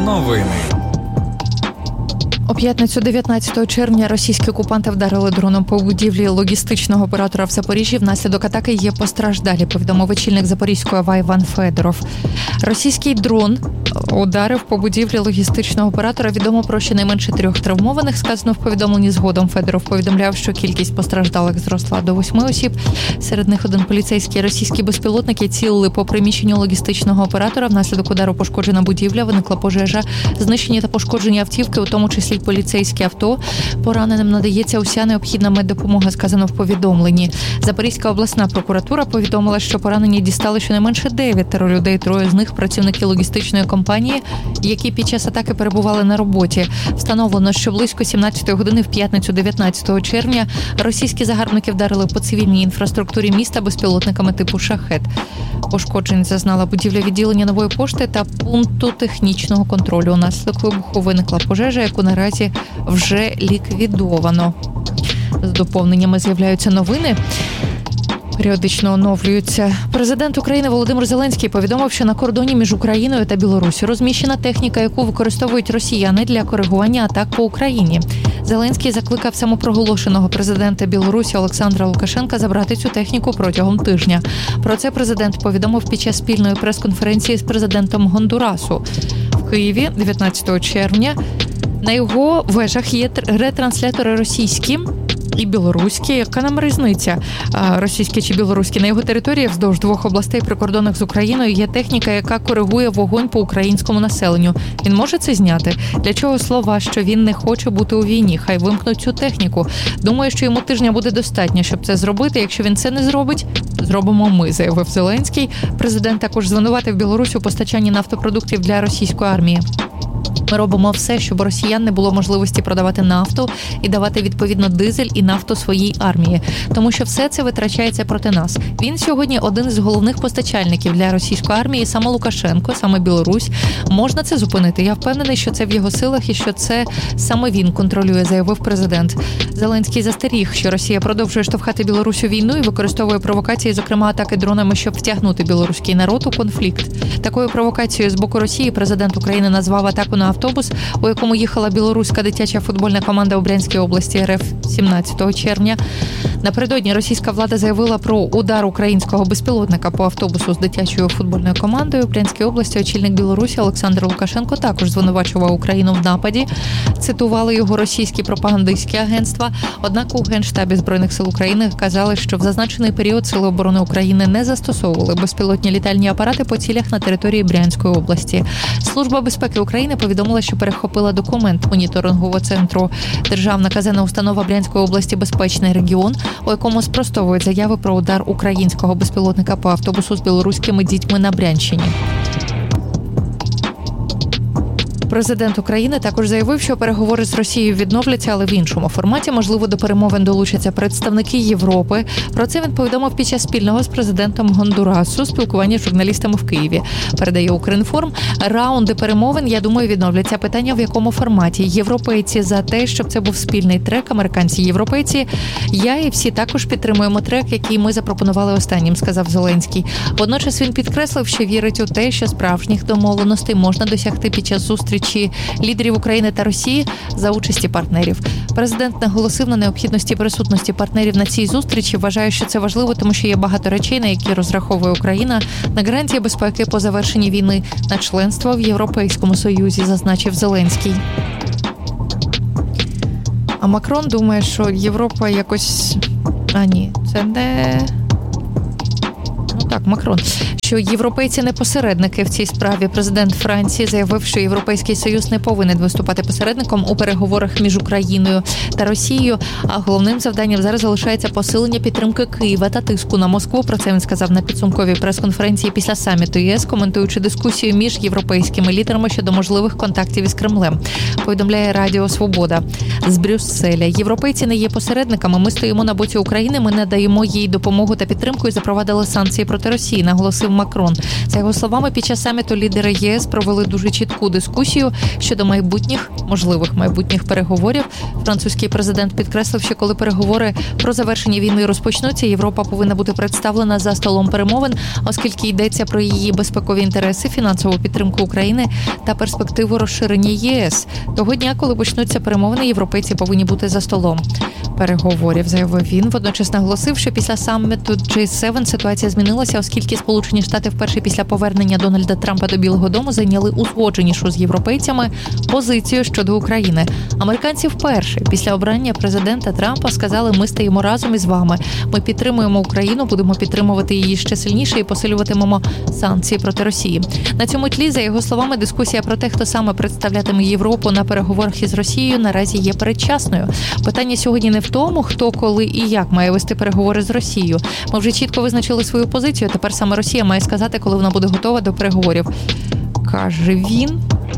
Новини. У п'ятницю 19 червня російські окупанти вдарили дроном по будівлі логістичного оператора в Запоріжжі. Внаслідок атаки є постраждалі, повідомив очільник Запорізької ОВА Іван Федоров. Російський дрон ударив по будівлі логістичного оператора. Відомо про щонайменше 3 травмованих, сказано в повідомленні згодом. Федоров повідомляв, що кількість постраждалих зросла до 8 осіб. Серед них один поліцейський. Російські безпілотники цілили по приміщенню логістичного оператора. Внаслідок удару пошкоджена будівля, виникла пожежа, знищені та пошкоджені автівки, у тому числі поліцейське авто. Пораненим надається уся необхідна меддопомога, сказано в повідомленні. Запорізька обласна прокуратура повідомила, що поранені дістали щонайменше 9 людей, 3 з них працівники логістичної компанії, які під час атаки перебували на роботі. Встановлено, що близько 17 години в п'ятницю 19 червня російські загарбники вдарили по цивільній інфраструктурі міста безпілотниками типу «Шахед». Пошкоджень зазнала будівля відділення Нової пошти та пункту технічного контролю. Унаслідок вибуху виникла пожежа, яку наразі вже ліквідовано. З доповненнями з'являються новини. Періодично оновлюються. Президент України Володимир Зеленський повідомив, що на кордоні між Україною та Білоруссю розміщена техніка, яку використовують росіяни для коригування атак по Україні. Зеленський закликав самопроголошеного президента Білорусі Олександра Лукашенка забрати цю техніку протягом тижня. Про це президент повідомив під час спільної прес-конференції з президентом Гондурасу. В Києві 19 червня на його вежах є ретранслятори російські і білоруські. Яка нам різниця? Російські чи білоруські? На його території вздовж 2 областей прикордонних з Україною є техніка, яка коригує вогонь по українському населенню. Він може це зняти? Для чого слова, що він не хоче бути у війні? Хай вимкнуть цю техніку. Думаю, що йому тижня буде достатньо, щоб це зробити. Якщо він це не зробить, зробимо ми, заявив Зеленський. Президент також звинуватив Білорусь у постачанні нафтопродуктів для російської армії. Ми робимо все, щоб у росіян не було можливості продавати нафту і давати відповідно дизель і нафту своїй армії. Тому що все це витрачається проти нас. Він сьогодні один із головних постачальників для російської армії. Саме Лукашенко, саме Білорусь. Можна це зупинити. Я впевнений, що це в його силах і що це саме він контролює, заявив президент. Зеленський застеріг, що Росія продовжує штовхати Білорусь у війну і використовує провокації, зокрема атаки дронами, щоб втягнути білоруський народ у конфлікт. Такою провокацією з боку Росії президент України назвав атаку на автобус, у якому їхала білоруська дитяча футбольна команда у Брянській області РФ 17 червня. Напередодні російська влада заявила про удар українського безпілотника по автобусу з дитячою футбольною командою. У Брянській області очільник Білорусі Олександр Лукашенко також звинувачував Україну в нападі. Цитували його російські пропагандистські агентства. Однак у Генштабі Збройних сил України казали, що в зазначений період Сили оборони України не застосовували безпілотні літальні апарати по цілях на території Брянської області. Служба безпеки України повідомила, що перехопила документ моніторингового центру. Державна казенна установа Брянської області «Безпечний регіон», у якому спростовують заяви про удар українського безпілотника по автобусу з білоруськими дітьми на Брянщині. Президент України також заявив, що переговори з Росією відновляться, але в іншому форматі. Можливо, до перемовин долучаться представники Європи. Про це він повідомив під час спільного з президентом Гондурасу спілкування з журналістами в Києві. Передає Укрінформ. Раунди перемовин, я думаю, відновляться. Питання в якому форматі. Європейці за те, щоб це був спільний трек. Американці, європейці. Я і всі також підтримуємо трек, який ми запропонували останнім, сказав Зеленський. Водночас він підкреслив, що вірить у те, що справжніх домовленостей можна досягти під час зустрічі лідерів України та Росії за участі партнерів. Президент наголосив на необхідності присутності партнерів на цій зустрічі. Вважає, що це важливо, тому що є багато речей, на які розраховує Україна, на гарантії безпеки по завершенні війни, на членство в Європейському Союзі, зазначив Зеленський. А Макрон думає, що Європа якось... це не... Макрон. Що європейці не посередники в цій справі. Президент Франції заявив, що Європейський Союз не повинен виступати посередником у переговорах між Україною та Росією, а головним завданням зараз залишається посилення підтримки Києва та тиску на Москву. Про це він сказав на підсумковій прес-конференції після саміту ЄС, коментуючи дискусію між європейськими лідерами щодо можливих контактів із Кремлем. Повідомляє Радіо Свобода з Брюсселя. Європейці не є посередниками, ми стоїмо на боці України, ми надаємо їй допомогу та підтримку і запровадили санкції проти Росії, наголосив Макрон. За його словами, під час саміту лідери ЄС провели дуже чітку дискусію щодо можливих майбутніх переговорів. Французький президент підкреслив, що коли переговори про завершення війни розпочнуться, Європа повинна бути представлена за столом перемовин, оскільки йдеться про її безпекові інтереси, фінансову підтримку України та перспективу розширення ЄС. Того дня, коли почнуться перемовини, європейці повинні бути за столом переговорів, заявив він. Водночас наголосив, що після саміту G7 ситуація змінилася, оскільки Сполучені Штати вперше після повернення Дональда Трампа до Білого дому зайняли узгодженішу з європейцями позицію щодо України. Американці вперше після обрання президента Трампа сказали: "Ми стаємо разом із вами. Ми підтримуємо Україну, будемо підтримувати її ще сильніше і посилюватимемо санкції проти Росії". На цьому тлі, за його словами, дискусія про те, хто саме представлятиме Європу на переговорах із Росією, наразі є передчасною. Питання сьогодні не в тому, хто, коли і як має вести переговори з Росією. Ми вже чітко визначили свою позицію, тепер саме Росія має сказати, коли вона буде готова до переговорів, каже він.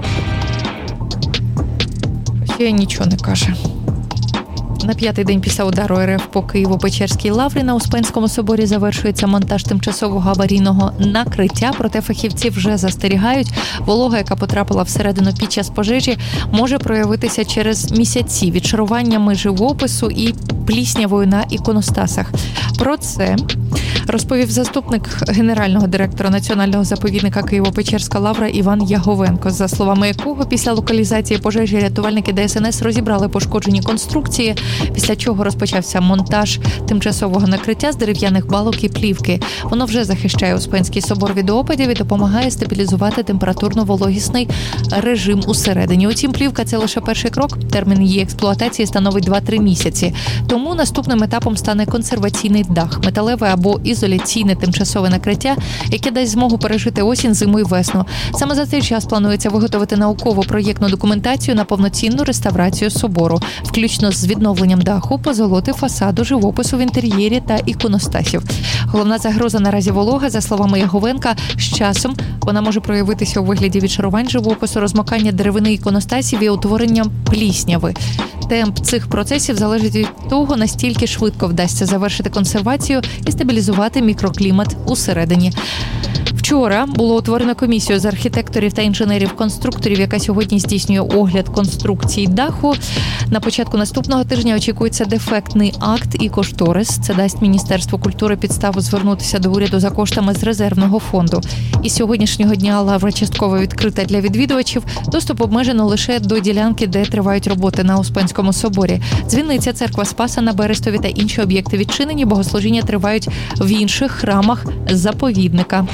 Ще нічого не каже. На 5-й день після удару РФ по Києво-Печерській лаврі на Успенському соборі завершується монтаж тимчасового аварійного накриття, проте фахівці вже застерігають, волога, яка потрапила всередину під час пожежі, може проявитися через місяці відшаруваннями живопису і пліснявою на іконостасах. Про це розповів заступник генерального директора Національного заповідника Києво-Печерська лавра Іван Яговенко, за словами якого після локалізації пожежі рятувальники ДСНС розібрали пошкоджені конструкції, після чого розпочався монтаж тимчасового накриття з дерев'яних балок і плівки. Воно вже захищає Успенський собор від опадів і допомагає стабілізувати температурно-вологісний режим усередині. Утім, плівка – це лише перший крок. Термін її експлуатації становить 2-3 місяці. Тому наступним етапом стане консерваційний дах, металеве або ізоляційне тимчасове накриття, яке дасть змогу пережити осінь, зиму і весну. Саме за цей час планується виготовити науково-проєктну документацію на повноцінну реставрацію собору, включно з відновленням даху, позолоти фасаду, живопису в інтер'єрі та іконостасів. Головна загроза наразі волога, за словами Яговенка, з часом вона може проявитися у вигляді відшарувань живопису, розмокання деревини іконостасів і утворення плісняви. Темп цих процесів залежить від того, настільки швидко вдасться завершити консервацію і стабілізувати мікроклімат усередині. Вчора було утворено комісію з архітекторів та інженерів-конструкторів, яка сьогодні здійснює огляд конструкцій даху. На початку наступного тижня очікується дефектний акт і кошторис. Це дасть Міністерству культури підставу звернутися до уряду за коштами з резервного фонду. І з сьогоднішнього дня лавра частково відкрита для відвідувачів. Доступ обмежено лише до ділянки, де тривають роботи на Успенському соборі. Дзвіниця, церква Спаса на Берестові та інші об'єкти відчинені. Богослужіння тривають в інших храмах заповідника.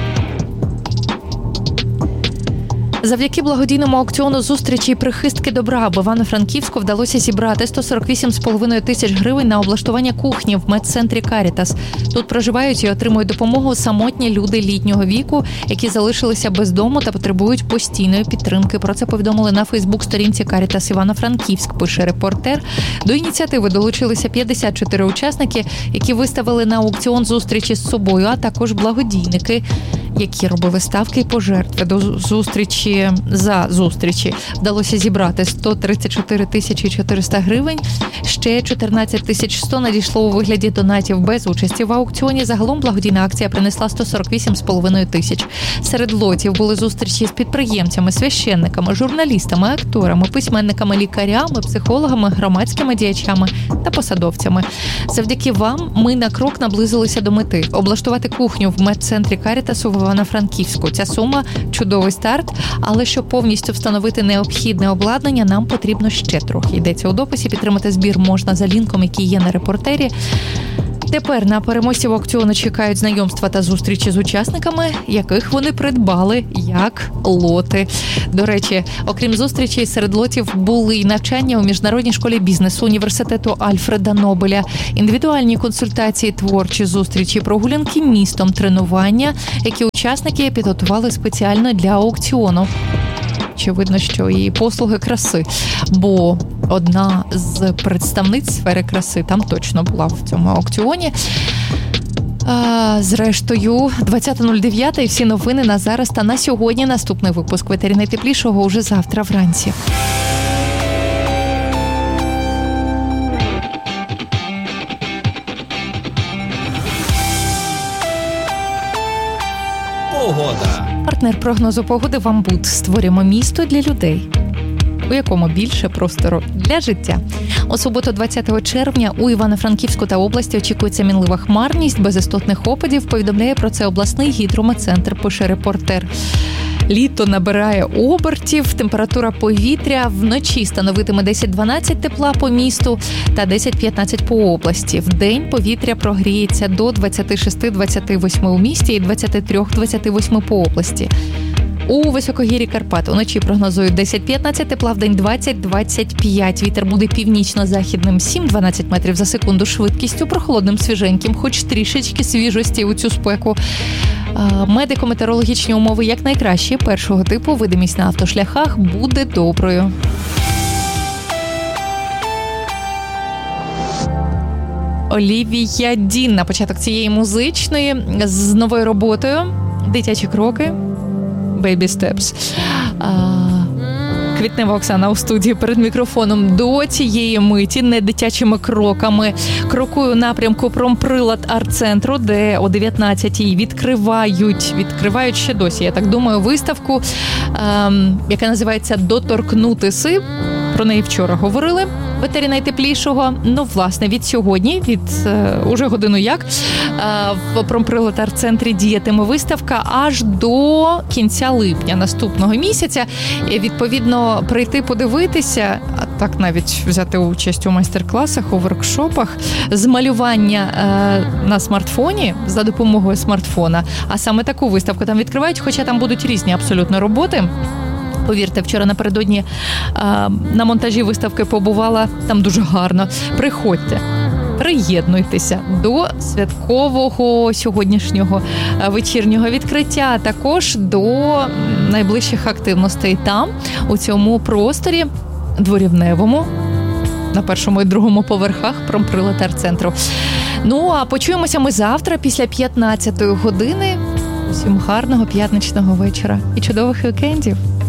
Завдяки благодійному аукціону «Зустрічі і прихистки добра» в Івано-Франківську вдалося зібрати 148,5 тисяч гривень на облаштування кухні в медцентрі «Карітас». Тут проживають і отримують допомогу самотні люди літнього віку, які залишилися без дому та потребують постійної підтримки. Про це повідомили на Фейсбук-сторінці «Карітас Івано-Франківськ», пише репортер. До ініціативи долучилися 54 учасники, які виставили на аукціон зустрічі з собою, а також благодійники, які робили ставки і пожертви. До зустрічі вдалося зібрати 134 тисячі 400 гривень. Ще 14 тисяч 100 надійшло у вигляді донатів без участі в аукціоні. Загалом благодійна акція принесла 148,5 тисяч. Серед лотів були зустрічі з підприємцями, священниками, журналістами, акторами, письменниками, лікарями, психологами, громадськими діячами та посадовцями. Завдяки вам ми на крок наблизилися до мети – облаштувати кухню в медцентрі «Карітасу» в Івано-Франківську. Ця сума – чудовий старт, але щоб повністю встановити необхідне обладнання, нам потрібно ще трохи. Йдеться у дописі. Підтримати збір можна за лінком, який є на репортері. Тепер на переможців аукціону чекають знайомства та зустрічі з учасниками, яких вони придбали як лоти. До речі, окрім зустрічей, серед лотів були й навчання у Міжнародній школі бізнесу університету Альфреда Нобеля, індивідуальні консультації, творчі зустрічі, прогулянки містом, тренування, які учасники підготували спеціально для аукціону. Очевидно, що і послуги краси, бо одна з представниць сфери краси там точно була в цьому аукціоні. Зрештою, 20.09 і всі новини на зараз та на сьогодні. Наступний випуск «Ветері найтеплішого» уже завтра вранці. Партнер прогнозу погоди «Вамбуд». Створюємо місто для людей, у якому більше простору для життя. У суботу 20 червня у Івано-Франківську та області очікується мінлива хмарність без істотних опадів. Повідомляє про це обласний гідрометцентр, пише репортер. Літо набирає обертів, температура повітря вночі становитиме 10-12 тепла по місту та 10-15 по області. Вдень повітря прогріється до 26-28 у місті і 23-28 по області. У високогір'ї Карпат уночі прогнозують 10-15 тепла, вдень 20-25. Вітер буде північно-західним 7-12 метрів за секунду швидкістю, прохолодним, свіженьким, хоч трішечки свіжості у цю спеку. Медико-метеорологічні умови як найкращі першого типу, видимість на автошляхах буде доброю. Олівія Дін на початок цієї музичної з новою роботою «Дитячі кроки», «Baby Steps». Квітнева Оксана у студії перед мікрофоном. До цієї миті не дитячими кроками крокую напрямку Промприлад арт-центру, де о 19-й відкривають ще досі, я так думаю, виставку, яка називається «Доторкнутися». Про неї вчора говорили в етері найтеплішого. Ну, власне, від сьогодні, уже годину як, в Промприлад арт-центрі діятиме виставка аж до кінця липня наступного місяця. І, відповідно, прийти подивитися, а так навіть взяти участь у майстер-класах, у воркшопах з малювання на смартфоні, за допомогою смартфона. А саме таку виставку там відкривають, хоча там будуть різні абсолютно роботи. Повірте, вчора напередодні на монтажі виставки побувала, там дуже гарно. Приходьте, приєднуйтеся до святкового сьогоднішнього вечірнього відкриття, а також до найближчих активностей там, у цьому просторі дворівневому, на першому і другому поверхах Промприлад арт-центру. Ну, а почуємося ми завтра після 15-ї години. Всім гарного п'ятничного вечора і чудових вікендів!